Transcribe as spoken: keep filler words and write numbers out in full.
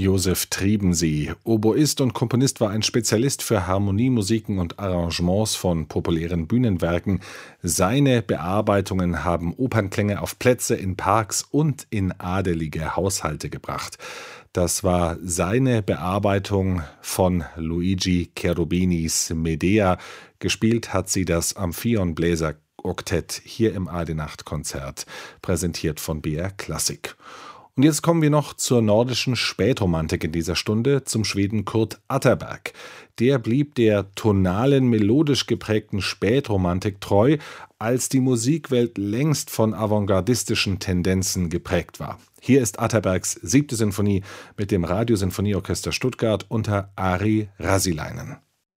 Josef Triebensee, Oboist und Komponist, war ein Spezialist für Harmoniemusiken und Arrangements von populären Bühnenwerken. Seine Bearbeitungen haben Opernklänge auf Plätze, in Parks und in adelige Haushalte gebracht. Das war seine Bearbeitung von Luigi Cherubinis Medea. Gespielt hat sie das Amphion Bläser Oktett hier im Ade-Nacht-Konzert, präsentiert von B R Klassik. Und jetzt kommen wir noch zur nordischen Spätromantik in dieser Stunde, zum Schweden Kurt Atterberg. Der blieb der tonalen, melodisch geprägten Spätromantik treu, als die Musikwelt längst von avantgardistischen Tendenzen geprägt war. Hier ist Atterbergs siebte Sinfonie mit dem Radiosinfonieorchester Stuttgart unter Ari Rasilainen.